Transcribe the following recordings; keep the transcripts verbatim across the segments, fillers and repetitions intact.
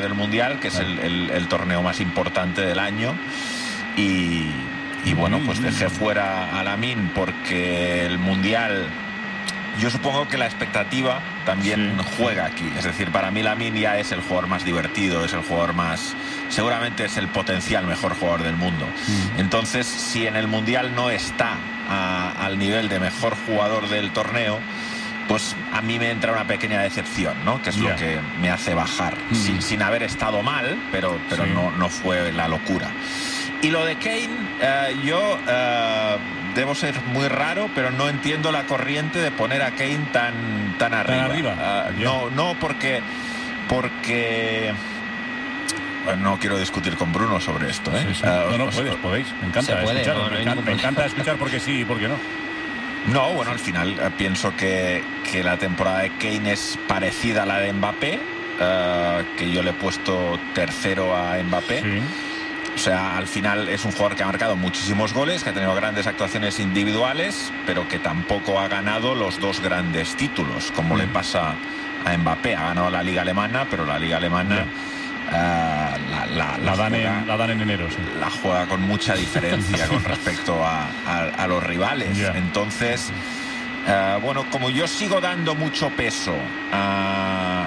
del Mundial, que es el, el, el torneo más importante del año. Y, y bueno, pues dejé fuera a Lamine porque el Mundial, yo supongo que la expectativa también sí, juega aquí. Es decir, para mí Lamine ya es el jugador más divertido, es el jugador más... seguramente es el potencial mejor jugador del mundo. Mm. Entonces, si en el Mundial no está a, al nivel de mejor jugador del torneo, pues a mí me entra una pequeña decepción, ¿no? Que es yeah. lo que me hace bajar, mm. sin, sin haber estado mal, pero, pero sí. no, no fue la locura. Y lo de Kane, uh, yo uh, debo ser muy raro, pero no entiendo la corriente de poner a Kane tan, tan arriba. ¿Tan arriba? Uh, yeah. No, no porque... porque bueno, no quiero discutir con Bruno sobre esto, ¿eh? Sí, sí. Uh, no, no, puedes, podéis. Me encanta puede, escuchar. No, no me, encanta, me encanta escuchar porque sí y porque no. No, bueno, al final uh, pienso que, que la temporada de Kane es parecida a la de Mbappé, uh, que yo le he puesto tercero a Mbappé. Sí. O sea, al final es un jugador que ha marcado muchísimos goles, que ha tenido grandes actuaciones individuales, pero que tampoco ha ganado los dos grandes títulos, como mm. le pasa a Mbappé. Ha ganado la Liga Alemana, pero la Liga Alemana... Yeah. Uh, la, la, la, la, dan juega, en, la dan en enero, sí. La juega con mucha diferencia con respecto a, a, a los rivales. Yeah. Entonces, uh, bueno, como yo sigo dando mucho peso a,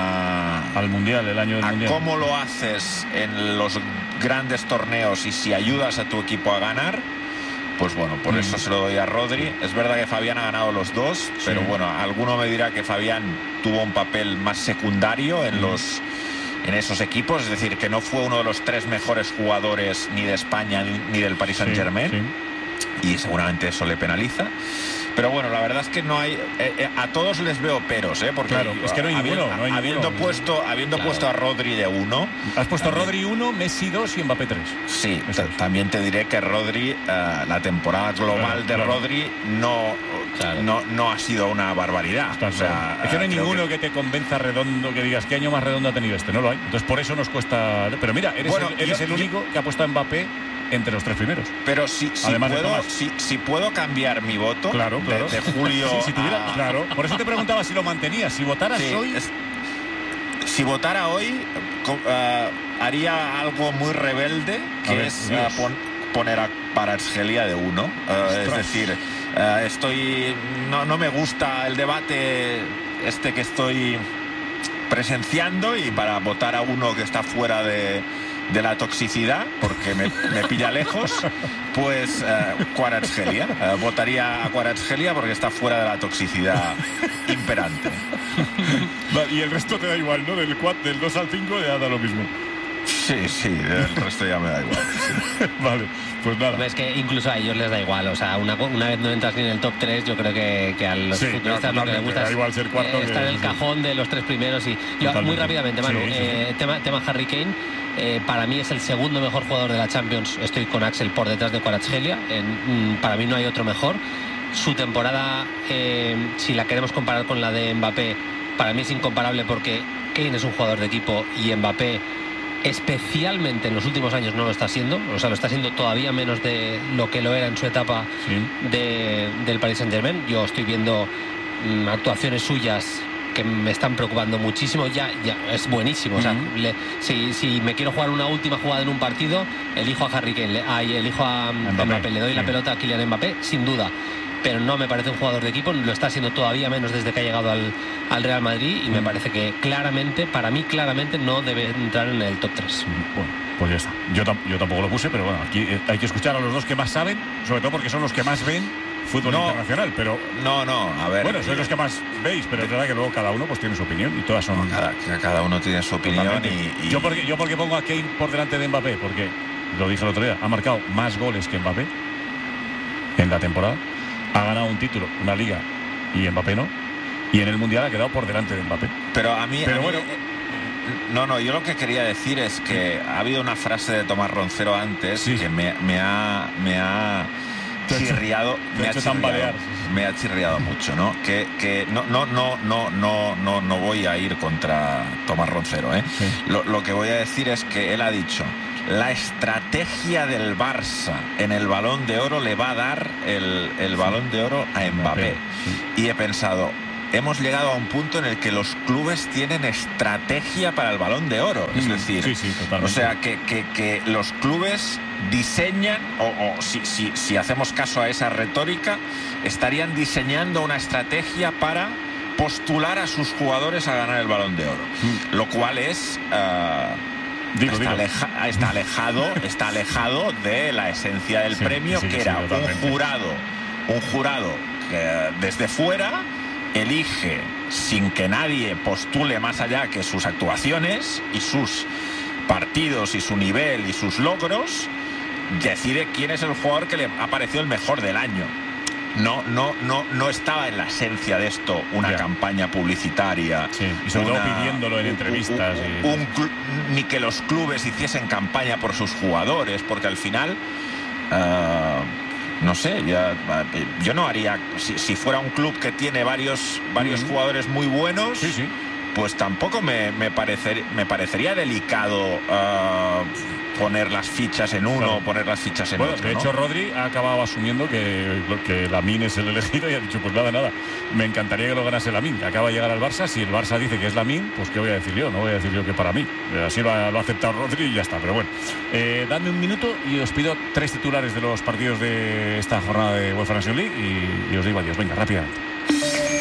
a, al Mundial, el año del a Mundial, cómo lo haces en los grandes torneos y si ayudas a tu equipo a ganar, pues bueno, por mm. eso se lo doy a Rodri. Es verdad que Fabián ha ganado los dos, sí. pero bueno, alguno me dirá que Fabián tuvo un papel más secundario en mm. los... en esos equipos, es decir, que no fue uno de los tres mejores jugadores ni de España ni, ni del Paris Saint-Germain, sí, sí. y seguramente eso le penaliza. Pero bueno, la verdad es que no hay... Eh, eh, a todos les veo peros, ¿eh? Porque claro, es que no hay habiendo, ninguno. No hay habiendo ninguno. puesto, habiendo claro. puesto a Rodri de uno... Has puesto también, Rodri uno, Messi dos y Mbappé tres. Sí, es. También te diré que Rodri, uh, la temporada global claro, de claro. Rodri no, claro. no, no ha sido una barbaridad. Está, o sea, es que no hay ninguno que... que te convenza redondo, que digas, ¿qué año más redondo ha tenido este? No lo hay. Entonces por eso nos cuesta... Pero mira, eres bueno, el, eres yo, el único yo... que ha puesto a Mbappé entre los tres primeros. Pero si, si, puedo, si, si puedo cambiar mi voto claro, claro. De, de julio sí, si tuviera, a... claro, por eso te preguntaba si lo mantenías. Si votaras sí, hoy... Es... Si votara hoy, uh, haría algo muy rebelde, que ver, es uh, pon, poner a Kvaratskhelia de uno. Uh, es decir, uh, estoy... No, no me gusta el debate este que estoy presenciando, y para votar a uno que está fuera de... de la toxicidad, porque me, me pilla lejos, pues uh, Kvaratskhelia. Uh, votaría a Kvaratskhelia porque está fuera de la toxicidad imperante. Y el resto te da igual, ¿no? Del, cuatro, del dos al cinco ya da lo mismo. Sí, sí, el resto ya me da igual. Sí. Vale, pues nada. Es que incluso a ellos les da igual, o sea, una, una vez no entras ni en el top tres, yo creo que, que a los sí, futbolistas no, lo que les gusta da igual ser cuarto, eh, estar en el cajón de los tres primeros. Y yo, muy rápidamente, Manu, sí, sí, eh, sí. Tema, tema Harry Kane. Eh, para mí es el segundo mejor jugador de la Champions. Estoy con Axel por detrás de Kvaratskhelia. En, para mí no hay otro mejor. Su temporada, eh, si la queremos comparar con la de Mbappé, para mí es incomparable, porque Kane es un jugador de equipo y Mbappé, especialmente en los últimos años, no lo está siendo. O sea, lo está siendo todavía menos de lo que lo era en su etapa sí. de, del Paris Saint-Germain. Yo estoy viendo mm, actuaciones suyas que me están preocupando muchísimo. Ya, ya es buenísimo. Uh-huh. O sea, le, si, si me quiero jugar una última jugada en un partido, elijo a Harry Kane, le, ay, elijo a Mbappé, Mbappé, le doy sí. la pelota a Kylian Mbappé, sin duda. Pero no me parece un jugador de equipo, lo está siendo todavía menos desde que ha llegado al, al Real Madrid, y mm. me parece que claramente, para mí claramente, no debe entrar en el top tres. Bueno, pues ya está. Yo, tam- yo tampoco lo puse, pero bueno, aquí hay que escuchar a los dos que más saben, sobre todo porque son los que más ven fútbol no, internacional, pero... No, no, a ver... Bueno, sois los que más veis, pero es verdad que luego cada uno pues tiene su opinión, y todas son... No, cada, cada uno tiene su opinión y, y... Yo porque, yo porque pongo a Kane por delante de Mbappé, porque, lo dije el otro día, ha marcado más goles que Mbappé en la temporada. Ha ganado un título, una liga, y Mbappé no. Y en el Mundial ha quedado por delante de Mbappé. Pero a mí... Pero a bueno... Mí, eh, no, no, yo lo que quería decir es que ha habido una frase de Tomás Roncero antes sí. que me, me ha... Me ha chirriado, me ha chirriado, me ha chirriado mucho, ¿no? Que, que no, no, no, no, no, no, no voy a ir contra Tomás Roncero, ¿eh? Sí. Lo, lo que voy a decir es que él ha dicho: la estrategia del Barça en el Balón de Oro le va a dar el, el Balón de Oro a Mbappé. Sí. Y he pensado, hemos llegado a un punto en el que los clubes tienen estrategia para el Balón de Oro. Es decir, sí, sí, totalmente. O sea, que, que, que los clubes diseñan, o, o si, si, si hacemos caso a esa retórica, estarían diseñando una estrategia para postular a sus jugadores a ganar el Balón de Oro. Mm. Lo cual es... Uh, Digo, está, digo. Aleja, está alejado está alejado de la esencia del sí, premio, sí, que sí, era sí, un jurado un jurado que desde fuera elige, sin que nadie postule más allá que sus actuaciones y sus partidos y su nivel y sus logros, decide quién es el jugador que le ha parecido el mejor del año. No, no, no, no estaba en la esencia de esto una yeah. campaña publicitaria. Sí, y sobre una, todo pidiéndolo en entrevistas. Un, un, y... un cl- ni que los clubes hiciesen campaña por sus jugadores, porque al final, uh, no sé, ya, yo no haría, si, si fuera un club que tiene varios, varios mm-hmm. jugadores muy buenos, sí, sí. pues tampoco me, me, parecer, me parecería delicado uh, poner las fichas en uno, claro. poner las fichas en bueno, otro. De ¿no? hecho, Rodri ha acabado asumiendo que, que Lamine es el elegido y ha dicho, pues nada, nada, me encantaría que lo ganase Lamine. Acaba de llegar al Barça, si el Barça dice que es Lamine, pues qué voy a decir yo, no voy a decir yo que para mí. Así lo ha, lo ha aceptado Rodri y ya está, pero bueno. Eh, dadme un minuto y os pido tres titulares de los partidos de esta jornada de UEFA Nations League y, y os digo adiós. Venga, rápidamente.